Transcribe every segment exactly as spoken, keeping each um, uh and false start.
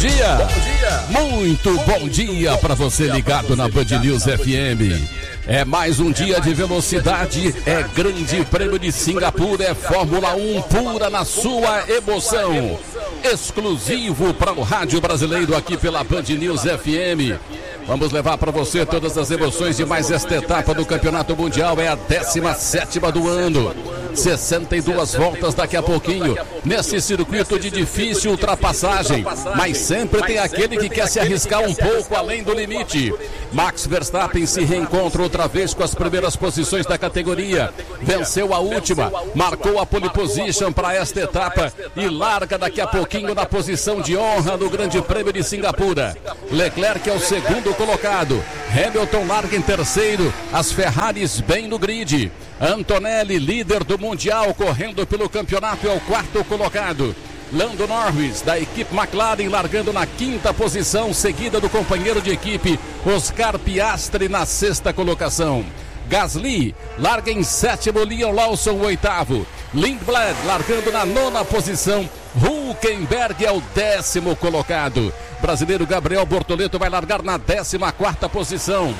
dia. Bom dia. Muito bom dia para você ligado na Band News F M. É mais um dia de velocidade, é Grande Prêmio de Singapura, é Fórmula um pura na sua emoção. Exclusivo para o rádio brasileiro aqui pela Band News F M. Vamos levar para você todas as emoções de mais esta etapa do Campeonato Mundial. É a décima sétima do ano. sessenta e duas voltas daqui a pouquinho, nesse circuito de difícil ultrapassagem. Mas sempre tem aquele que quer se arriscar um pouco além do limite. Max Verstappen se reencontra outra vez com as primeiras posições da categoria. Venceu a última, marcou a pole position para esta etapa e larga daqui a pouquinho na posição de honra no Grande Prêmio de Singapura. Leclerc é o segundo colocado. Hamilton larga em terceiro, as Ferraris bem no grid. Antonelli, líder do Mundial, correndo pelo campeonato, é o quarto colocado. Lando Norris, da equipe McLaren, largando na quinta posição, seguida do companheiro de equipe, Oscar Piastri, na sexta colocação. Gasly larga em sétimo, Liam Lawson, o oitavo. Lindblad largando na nona posição. Hülkenberg é o décimo colocado. Brasileiro Gabriel Bortoleto vai largar na décima quarta posição.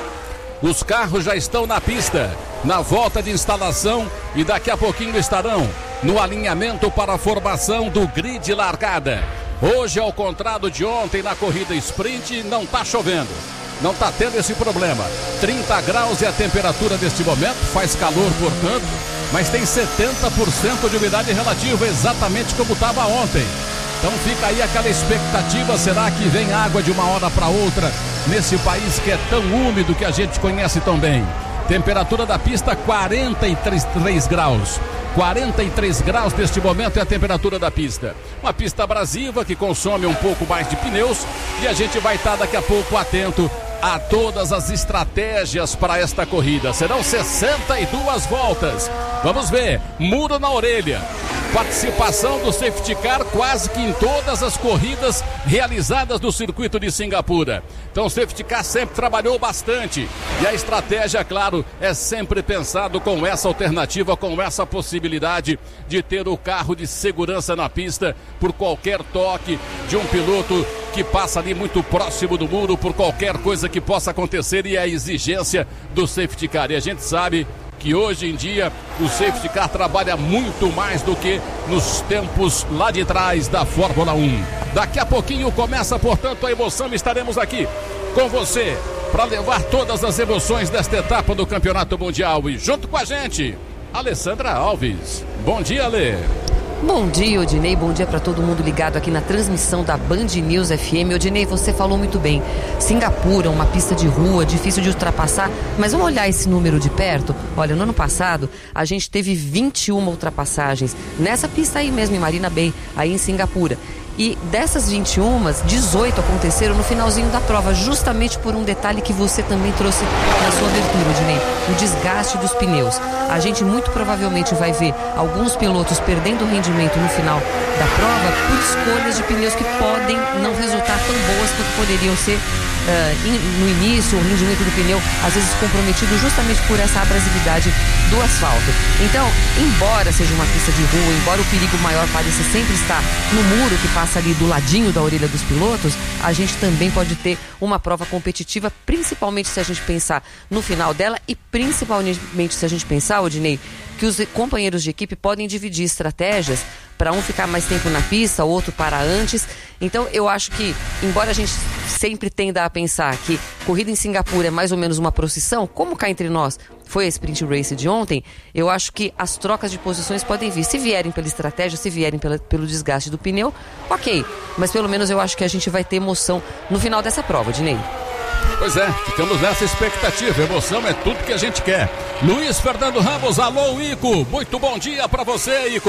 Os carros já estão na pista, na volta de instalação, e daqui a pouquinho estarão no alinhamento para a formação do grid largada. Hoje, ao contrário de ontem na corrida sprint, não está chovendo. Não está tendo esse problema. trinta graus é a temperatura neste momento, faz calor, portanto, mas tem setenta por cento de umidade relativa, exatamente como estava ontem. Então fica aí aquela expectativa, será que vem água de uma hora para outra nesse país que é tão úmido, que a gente conhece tão bem? Temperatura da pista quarenta e três graus. quarenta e três graus neste momento é a temperatura da pista. Uma pista abrasiva que consome um pouco mais de pneus e a gente vai estar daqui a pouco atento a todas as estratégias para esta corrida. Serão sessenta e duas voltas. Vamos ver, muro na orelha. Participação do safety car quase que em todas as corridas realizadas no circuito de Singapura. Então o safety car sempre trabalhou bastante. E a estratégia, claro, é sempre pensado com essa alternativa, com essa possibilidade de ter o carro de segurança na pista por qualquer toque de um piloto que passa ali muito próximo do muro, por qualquer coisa que possa acontecer, e a exigência do safety car. E a gente sabe que hoje em dia o safety car trabalha muito mais do que nos tempos lá de trás da Fórmula um. Daqui a pouquinho começa, portanto, a emoção. Estaremos aqui com você para levar todas as emoções desta etapa do Campeonato Mundial. E junto com a gente, Alessandra Alves. Bom dia, Alê. Bom dia, Odinei, bom dia para todo mundo ligado aqui na transmissão da Band News F M. Odinei, você falou muito bem, Singapura, uma pista de rua, difícil de ultrapassar, mas vamos olhar esse número de perto. Olha, no ano passado a gente teve vinte e uma ultrapassagens nessa pista aí mesmo, em Marina Bay, aí em Singapura. E dessas vinte e uma, dezoito aconteceram no finalzinho da prova, justamente por um detalhe que você também trouxe na sua abertura, Odinei, o desgaste dos pneus. A gente muito provavelmente vai ver alguns pilotos perdendo rendimento no final da prova por escolhas de pneus que podem não resultar tão boas quanto poderiam ser uh, in, no início. O rendimento do pneu às vezes comprometido justamente por essa abrasividade do asfalto. Então, embora seja uma pista de rua, embora o perigo maior pareça sempre estar no muro que passa ali do ladinho da orelha dos pilotos, a gente também pode ter uma prova competitiva, principalmente se a gente pensar no final dela e principalmente se a gente pensar, Odinei, que os companheiros de equipe podem dividir estratégias para um ficar mais tempo na pista, o outro parar antes. Então eu acho que, embora a gente sempre tenda a pensar que corrida em Singapura é mais ou menos uma procissão, como cá entre nós foi a sprint race de ontem, eu acho que as trocas de posições podem vir. Se vierem pela estratégia, se vierem pela, pelo desgaste do pneu, ok. Mas pelo menos eu acho que a gente vai ter emoção no final dessa prova, Dinei. Pois é, ficamos nessa expectativa. Emoção é tudo que a gente quer. Luiz Fernando Ramos, alô, Ico. Muito bom dia pra você, Ico.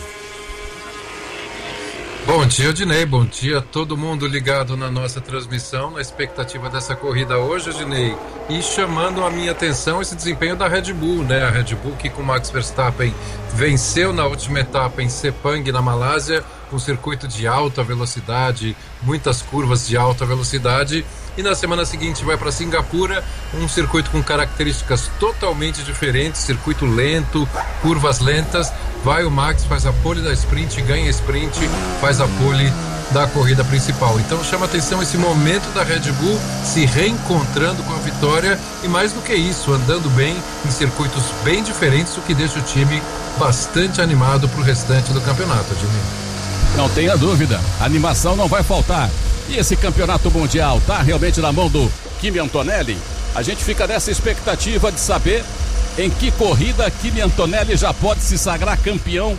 Bom dia, Odinei, bom dia a todo mundo ligado na nossa transmissão, na expectativa dessa corrida hoje, Odinei, e chamando a minha atenção esse desempenho da Red Bull, né? A Red Bull que com Max Verstappen venceu na última etapa em Sepang, na Malásia, um circuito de alta velocidade, muitas curvas de alta velocidade, e na semana seguinte vai para Singapura, um circuito com características totalmente diferentes, circuito lento, curvas lentas. Vai o Max, faz a pole da sprint, ganha a sprint, faz a pole da corrida principal. Então chama atenção esse momento da Red Bull se reencontrando com a vitória e, mais do que isso, andando bem em circuitos bem diferentes, o que deixa o time bastante animado para o restante do campeonato, Jimmy. Não tenha dúvida, a animação não vai faltar. E esse campeonato mundial tá realmente na mão do Kimi Antonelli? A gente fica nessa expectativa de saber em que corrida Kimi Antonelli já pode se sagrar campeão,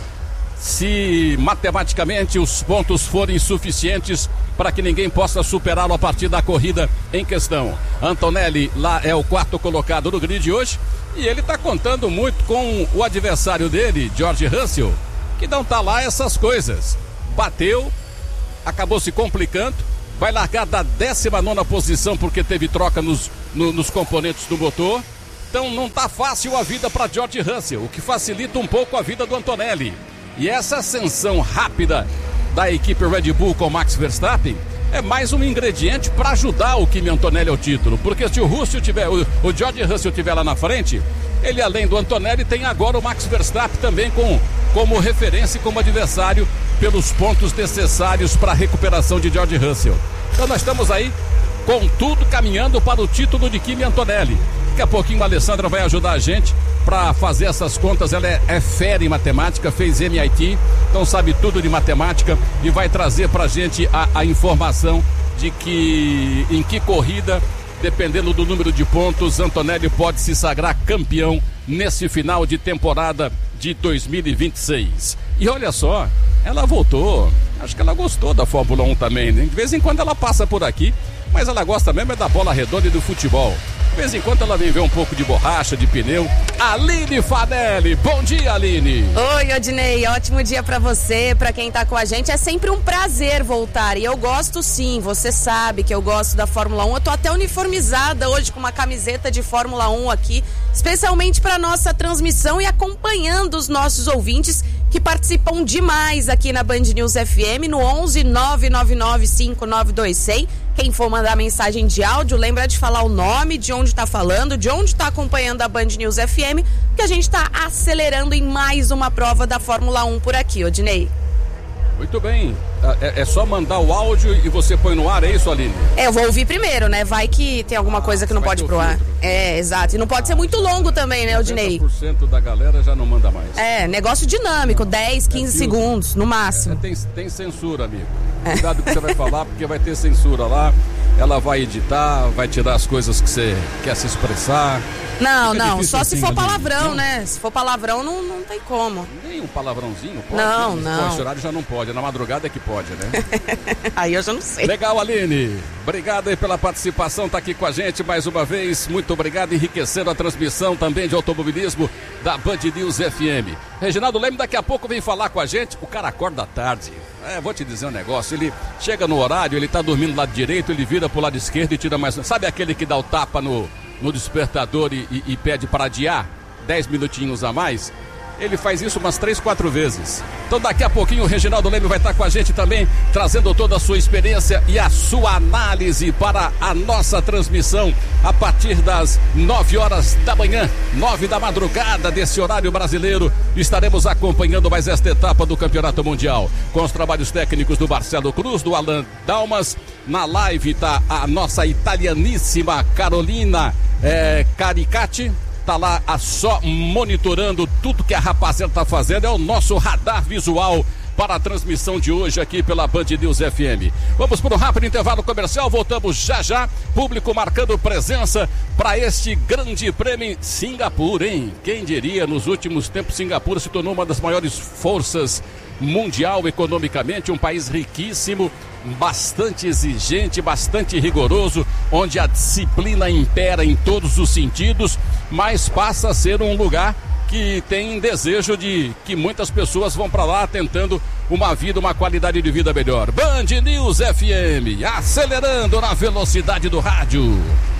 se matematicamente os pontos forem suficientes para que ninguém possa superá-lo a partir da corrida em questão. Antonelli lá é o quarto colocado no grid hoje e ele está contando muito com o adversário dele, George Russell, que não tá lá essas coisas. Bateu, acabou se complicando, vai largar da décima nona posição porque teve troca nos, no, nos componentes do motor. Então não tá fácil a vida para George Russell, o que facilita um pouco a vida do Antonelli. E essa ascensão rápida da equipe Red Bull com Max Verstappen é mais um ingrediente para ajudar o Kimi Antonelli ao título, porque se o Russell tiver, o, o George Russell tiver lá na frente, ele além do Antonelli tem agora o Max Verstappen também com, como referência e como adversário pelos pontos necessários para a recuperação de George Russell. Então nós estamos aí com tudo caminhando para o título de Kimi Antonelli. Daqui a pouquinho a Alessandra vai ajudar a gente para fazer essas contas. Ela é, é fera em matemática, fez M I T, então sabe tudo de matemática e vai trazer para a gente a, a informação de que em que corrida, dependendo do número de pontos, Antonelli pode se sagrar campeão nesse final de temporada de dois mil e vinte e seis. E olha só, ela voltou, acho que ela gostou da Fórmula um também, né? De vez em quando ela passa por aqui, mas ela gosta mesmo é da bola redonda e do futebol. De vez em quando ela vem ver um pouco de borracha, de pneu. Aline Fadelli, bom dia, Aline. Oi, Odinei, ótimo dia pra você, pra quem tá com a gente. É sempre um prazer voltar e eu gosto sim, você sabe que eu gosto da Fórmula um. Eu tô até uniformizada hoje com uma camiseta de Fórmula um aqui, especialmente pra nossa transmissão e acompanhando os nossos ouvintes que participam demais aqui na Band News F M no onze nove nove nove cinco nove dois zero zero. Quem for mandar mensagem de áudio, lembra de falar o nome, de onde está falando, de onde está acompanhando a Band News F M, que a gente está acelerando em mais uma prova da Fórmula um por aqui, Odinei. Muito bem, é, é só mandar o áudio e você põe no ar, é isso, Aline? É, eu vou ouvir primeiro, né? Vai que tem alguma coisa que não pode ir pro ar. É, exato, e não pode ser muito longo também, né, Odinei? noventa por cento da galera já não manda mais. É, negócio dinâmico, dez, quinze segundos, no máximo. É, tem, tem censura, amigo. Cuidado com o que você vai falar, porque vai ter censura lá. Ela vai editar, vai tirar as coisas que você quer se expressar. Não, não, só assim, se for palavrão, não. né? Se for palavrão, não, não tem como. Nem um palavrãozinho pode? Não, não. Esse horário já não pode, na madrugada é que pode, né? Aí eu já não sei. Legal, Aline. Obrigado aí pela participação, tá aqui com a gente mais uma vez. Muito obrigado, enriquecendo a transmissão também de automobilismo da Band News F M. Reginaldo Leme daqui a pouco vem falar com a gente. O cara acorda à tarde. É, vou te dizer um negócio, ele chega no horário, ele tá dormindo do lado direito, ele vira pro lado esquerdo e tira mais... Sabe aquele que dá o tapa no, no despertador e, e, e pede para adiar dez minutinhos a mais? Ele faz isso umas três, quatro vezes. Então daqui a pouquinho o Reginaldo Leme vai estar com a gente também, trazendo toda a sua experiência e a sua análise para a nossa transmissão a partir das nove horas da manhã, nove da madrugada desse horário brasileiro. Estaremos acompanhando mais esta etapa do Campeonato Mundial, com os trabalhos técnicos do Marcelo Cruz, do Alan Dalmas. Na live está a nossa italianíssima Carolina é, Caricati. Tá lá a só monitorando tudo que a rapaziada tá fazendo. É o nosso radar visual para a transmissão de hoje aqui pela Band News F M. Vamos para um rápido intervalo comercial, voltamos já já. Público marcando presença para este grande prêmio em Singapura, hein? Quem diria, nos últimos tempos Singapura se tornou uma das maiores forças mundial economicamente, um país riquíssimo, bastante exigente, bastante rigoroso, onde a disciplina impera em todos os sentidos, mas passa a ser um lugar que tem desejo de que muitas pessoas vão para lá tentando uma vida, uma qualidade de vida melhor. Band News F M, acelerando na velocidade do rádio.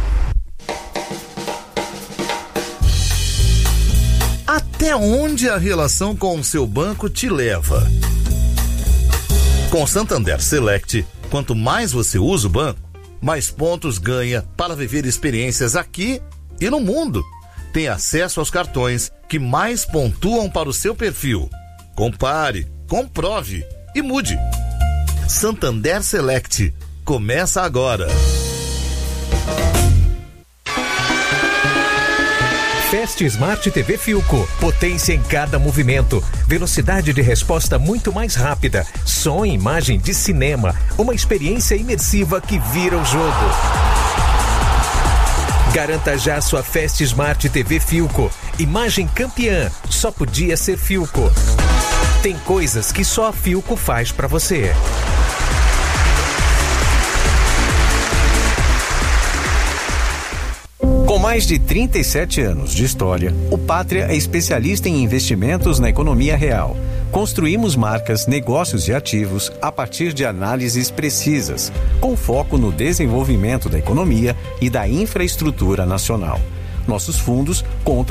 Até onde a relação com o seu banco te leva? Com Santander Select, quanto mais você usa o banco, mais pontos ganha para viver experiências aqui e no mundo. Tem acesso aos cartões que mais pontuam para o seu perfil. Compare, comprove e mude. Santander Select. Começa agora. Fast Smart T V Philco. Potência em cada movimento. Velocidade de resposta muito mais rápida. Som e imagem de cinema. Uma experiência imersiva que vira o jogo. Garanta já sua Fast Smart T V Philco. Imagem campeã. Só podia ser Philco. Tem coisas que só a Philco faz pra você. Com mais de trinta e sete anos de história, o Pátria é especialista em investimentos na economia real. Construímos marcas, negócios e ativos a partir de análises precisas, com foco no desenvolvimento da economia e da infraestrutura nacional. Nossos fundos contam